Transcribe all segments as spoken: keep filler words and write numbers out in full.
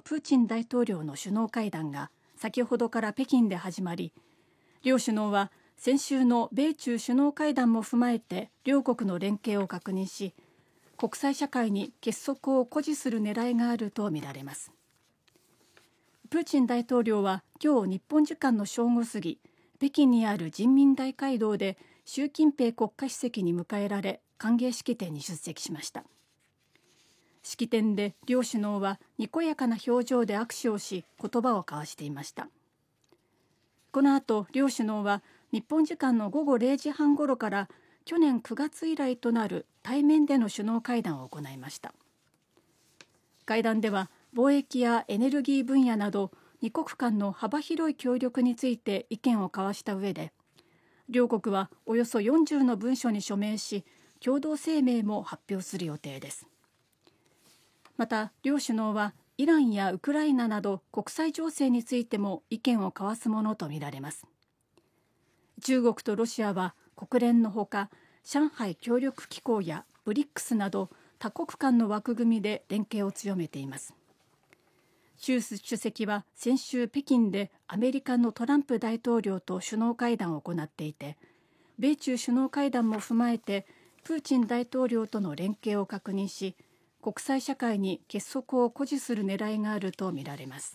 プーチン大統領の首脳会談が先ほどから北京で始まり、両首脳は先週の米中首脳会談も踏まえて両国の連携を確認し、国際社会に結束を誇示する狙いがあるとみられます。プーチン大統領は今日日本時間の正午過ぎ、北京にある人民大会堂で習近平国家主席に迎えられ、歓迎式典に出席しました。式典で両首脳はにこやかな表情で握手をし、言葉を交わしていました。この後、両首脳は日本時間の午後れいじはんごろから去年くがつ以来となる対面での首脳会談を行いました。会談では貿易やエネルギー分野などに国間の幅広い協力について意見を交わした上で、両国はおよそよんじゅうの文書に署名し、共同声明も発表する予定です。また、両首脳はイランやウクライナなど国際情勢についても意見を交わすものとみられます。中国とロシアは国連のほか、上海協力機構やブリックスなど多国間の枠組みで連携を強めています。習主席は先週北京でアメリカのトランプ大統領と首脳会談を行っていて、米中首脳会談も踏まえてプーチン大統領との連携を確認し、国際社会に結束を誇示する狙いがあるとみられます。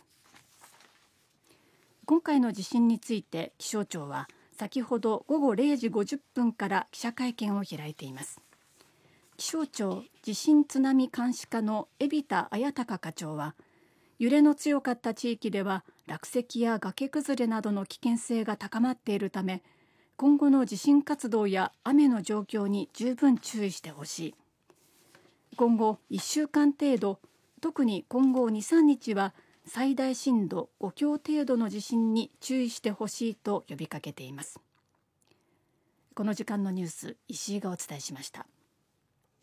今回の地震について気象庁は先ほど午後れいじごじゅっぷんから記者会見を開いています。気象庁地震津波監視課の海老田彩孝課長は、揺れの強かった地域では落石や崖崩れなどの危険性が高まっているため、今後の地震活動や雨の状況に十分注意してほしい。今後いっしゅうかん程度、特に今後に、さんにちは最大震度ごきょう程度の地震に注意してほしいと呼びかけています。この時間のニュース、石井がお伝えしました。